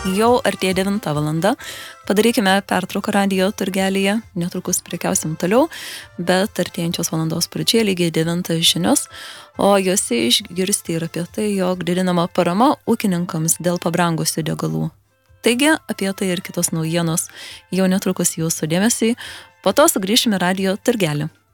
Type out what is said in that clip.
Jau artėja 9 valanda. Padarykime pertrauką radijo turgelyje, netrukus prekiausim toliau, bet artėjančios valandos pradžioje lygiai 9 žinios, o juose išgirsti ir apie tai, jog didinama parama ūkininkams dėl pabrangusių degalų. Taigi, apie tai ir kitos naujienos jau netrukus jūsų dėmesiui, po to sugrįšime radijo turgelį.